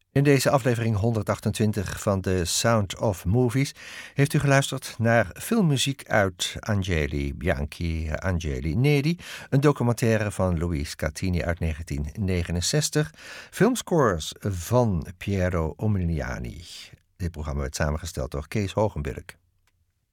In deze aflevering 128 van The Sound of Movies heeft u geluisterd naar filmmuziek uit Angeli Bianchi Angeli Neri, een documentaire van Louise Catini uit 1969, filmscores van Piero Umiliani. Dit programma werd samengesteld door Kees Hogenberg.